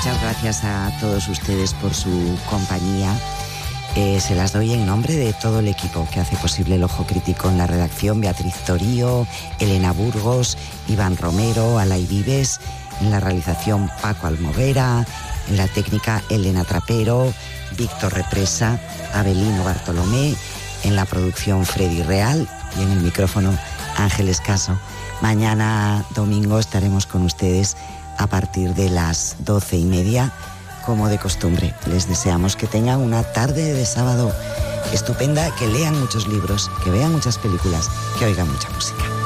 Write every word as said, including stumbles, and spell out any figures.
muchas gracias a todos ustedes por su compañía. Eh, se las doy en nombre de todo el equipo que hace posible El Ojo Crítico en la redacción: Beatriz Torío, Elena Burgos, Iván Romero, Alay Vives, en la realización Paco Almovera, en la técnica Elena Trapero, Víctor Represa, Abelino Bartolomé, en la producción Freddy Real y en el micrófono Ángeles Caso. Mañana domingo estaremos con ustedes a partir de las doce y media, como de costumbre. Les deseamos que tengan una tarde de sábado estupenda, que lean muchos libros, que vean muchas películas, que oigan mucha música.